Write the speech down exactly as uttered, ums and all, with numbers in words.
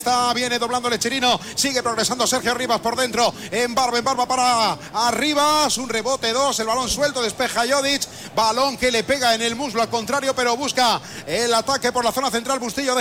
Está, viene doblando Lecherino, sigue progresando Sergio Rivas por dentro, en barba, en barba para Arribas, un rebote dos, el balón suelto, despeja Jodic, balón que le pega en el muslo al contrario, pero busca el ataque por la zona central, Bustillo de